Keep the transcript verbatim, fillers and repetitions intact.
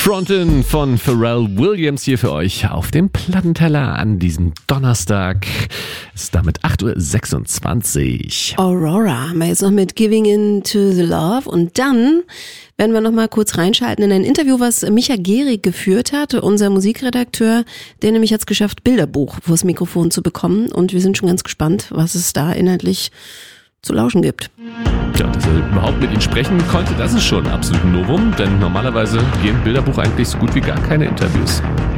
Frontin von Pharrell Williams hier für euch auf dem Plattenteller an diesem Donnerstag. Es ist damit acht Uhr sechsundzwanzig. Aurora haben wir jetzt noch mit Giving In to the Love und dann werden wir noch mal kurz reinschalten in ein Interview, was Micha Gehrig geführt hat, unser Musikredakteur, der nämlich hat es geschafft, Bilderbuch vors Mikrofon zu bekommen und wir sind schon ganz gespannt, was es da inhaltlich zu lauschen gibt. Ja, dass er überhaupt mit Ihnen sprechen konnte, das ist schon absolut ein Novum, denn normalerweise gehen Bilderbuch eigentlich so gut wie gar keine Interviews.